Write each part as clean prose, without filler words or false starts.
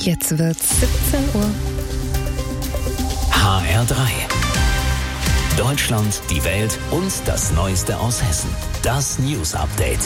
Jetzt wird's 17 Uhr. HR3. Deutschland, die Welt und das Neueste aus Hessen. Das News Update.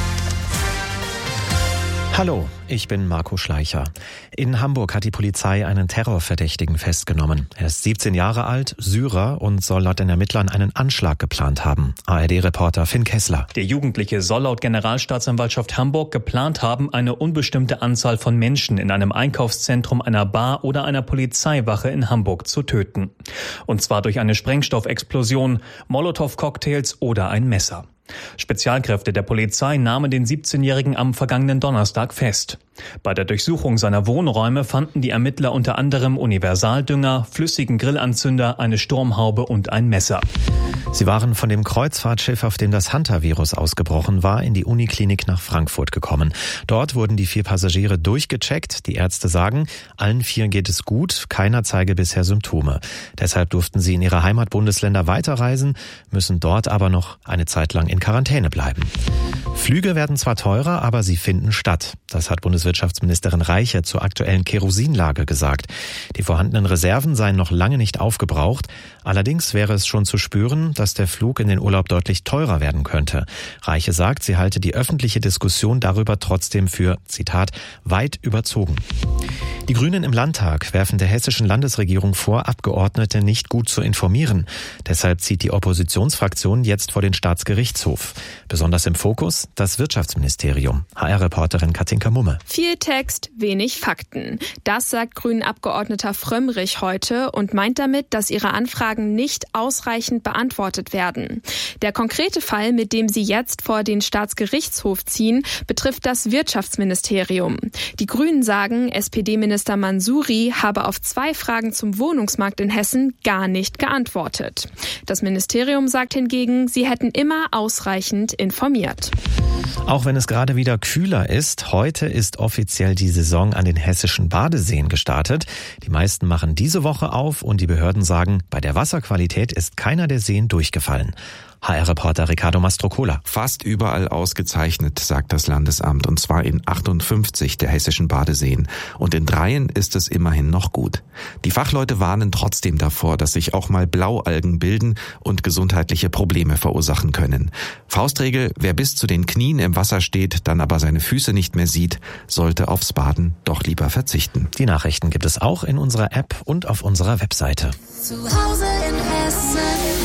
Hallo, ich bin Marco Schleicher. In Hamburg hat die Polizei einen Terrorverdächtigen festgenommen. Er ist 17 Jahre alt, Syrer und soll laut den Ermittlern einen Anschlag geplant haben. ARD-Reporter Finn Kessler. Der Jugendliche soll laut Generalstaatsanwaltschaft Hamburg geplant haben, eine unbestimmte Anzahl von Menschen in einem Einkaufszentrum, einer Bar oder einer Polizeiwache in Hamburg zu töten. Und zwar durch eine Sprengstoffexplosion, Molotow-Cocktails oder ein Messer. Spezialkräfte der Polizei nahmen den 17-Jährigen am vergangenen Donnerstag fest. Bei der Durchsuchung seiner Wohnräume fanden die Ermittler unter anderem Universaldünger, flüssigen Grillanzünder, eine Sturmhaube und ein Messer. Sie waren von dem Kreuzfahrtschiff, auf dem das Hunter-Virus ausgebrochen war, in die Uniklinik nach Frankfurt gekommen. Dort wurden die 4 Passagiere durchgecheckt. Die Ärzte sagen, allen 4 geht es gut, keiner zeige bisher Symptome. Deshalb durften sie in ihre Heimatbundesländer weiterreisen, müssen dort aber noch eine Zeit lang in Quarantäne bleiben. Flüge werden zwar teurer, aber sie finden statt. Das hat Bundeswirtschaftsministerin Reiche zur aktuellen Kerosinlage gesagt. Die vorhandenen Reserven seien noch lange nicht aufgebraucht. Allerdings wäre es schon zu spüren, dass der Flug in den Urlaub deutlich teurer werden könnte. Reiche sagt, sie halte die öffentliche Diskussion darüber trotzdem für, Zitat, weit überzogen. Die Grünen im Landtag werfen der hessischen Landesregierung vor, Abgeordnete nicht gut zu informieren. Deshalb zieht die Oppositionsfraktion jetzt vor den Staatsgerichtshof. Besonders im Fokus das Wirtschaftsministerium. HR-Reporterin Katinka Mumme. Viel Text, wenig Fakten. Das sagt Grünen-Abgeordneter Frömmrich heute und meint damit, dass ihre Anfragen nicht ausreichend beantwortet werden. Der konkrete Fall, mit dem sie jetzt vor den Staatsgerichtshof ziehen, betrifft das Wirtschaftsministerium. Die Grünen sagen, SPD-Minister Mansouri habe auf 2 Fragen zum Wohnungsmarkt in Hessen gar nicht geantwortet. Das Ministerium sagt hingegen, sie hätten immer ausreichend informiert. Auch wenn es gerade wieder kühler ist, heute ist offiziell die Saison an den hessischen Badeseen gestartet. Die meisten machen diese Woche auf und die Behörden sagen, bei der Wasserqualität ist keiner der Seen durchgefallen. HR-Reporter Ricardo Mastrocola. Fast überall ausgezeichnet, sagt das Landesamt, und zwar in 58 der hessischen Badeseen. Und in 3 ist es immerhin noch gut. Die Fachleute warnen trotzdem davor, dass sich auch mal Blaualgen bilden und gesundheitliche Probleme verursachen können. Faustregel, wer bis zu den Knien im Wasser steht, dann aber seine Füße nicht mehr sieht, sollte aufs Baden doch lieber verzichten. Die Nachrichten gibt es auch in unserer App und auf unserer Webseite. Zu Hause in Hessen.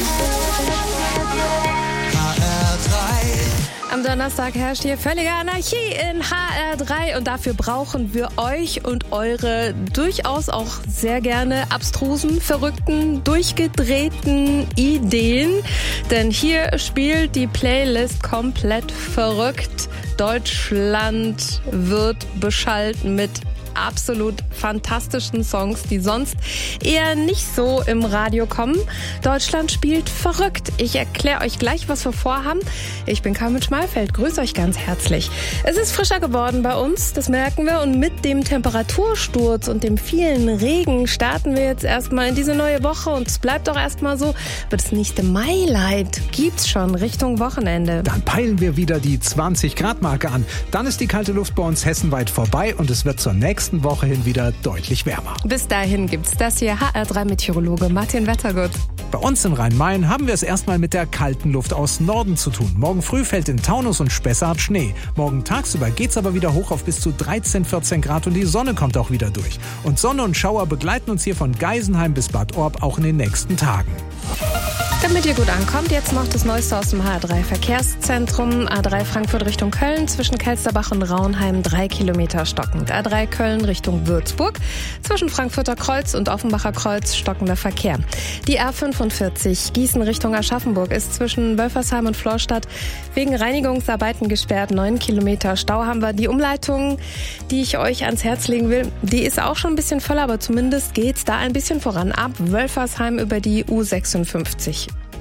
Am Donnerstag herrscht hier völlige Anarchie in HR3 und dafür brauchen wir euch und eure durchaus auch sehr gerne abstrusen, verrückten, durchgedrehten Ideen. Denn hier spielt die Playlist komplett verrückt. Deutschland wird beschallt mit absolut fantastischen Songs, die sonst eher nicht so im Radio kommen. Deutschland spielt verrückt. Ich erkläre euch gleich, was wir vorhaben. Ich bin Carmen Schmalfeld, grüße euch ganz herzlich. Es ist frischer geworden bei uns, das merken wir. Und mit dem Temperatursturz und dem vielen Regen starten wir jetzt erstmal in diese neue Woche. Und es bleibt auch erstmal so. Aber das nächste Mailight gibt's schon Richtung Wochenende. Dann peilen wir wieder die 20-Grad-Marke an. Dann ist die kalte Luft bei uns hessenweit vorbei und es wird zur nächsten Woche hin wieder deutlich wärmer. Bis dahin gibt's das hier, HR3-Meteorologe Martin Wettergut. Bei uns im Rhein-Main haben wir es erstmal mit der kalten Luft aus Norden zu tun. Morgen früh fällt in Taunus und Spessart Schnee. Morgen tagsüber geht's aber wieder hoch auf bis zu 13, 14 Grad und die Sonne kommt auch wieder durch. Und Sonne und Schauer begleiten uns hier von Geisenheim bis Bad Orb auch in den nächsten Tagen. Damit ihr gut ankommt, jetzt noch das Neueste aus dem HR3-Verkehrszentrum. A3 Frankfurt Richtung Köln, zwischen Kelsterbach und Raunheim 3 Kilometer stockend. A3 Köln Richtung Würzburg, zwischen Frankfurter Kreuz und Offenbacher Kreuz stockender Verkehr. Die A45 Gießen Richtung Aschaffenburg ist zwischen Wölfersheim und Florstadt wegen Reinigungsarbeiten gesperrt. 9 Kilometer Stau haben wir. Die Umleitung, die ich euch ans Herz legen will, die ist auch schon ein bisschen voll, aber zumindest geht's da ein bisschen voran. Ab Wölfersheim über die U56.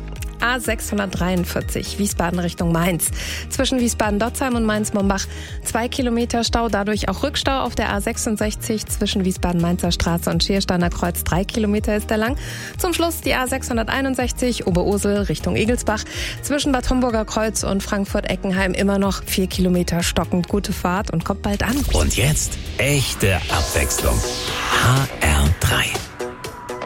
A643 Wiesbaden Richtung Mainz. Zwischen Wiesbaden-Dotzheim und Mainz-Mombach 2 Kilometer Stau, dadurch auch Rückstau auf der A66 zwischen Wiesbaden-Mainzer Straße und Schiersteiner Kreuz. 3 Kilometer ist der lang. Zum Schluss die A661 Oberursel Richtung Egelsbach. Zwischen Bad Homburger Kreuz und Frankfurt-Eckenheim immer noch 4 Kilometer stockend. Gute Fahrt und kommt bald an. Und jetzt echte Abwechslung. HR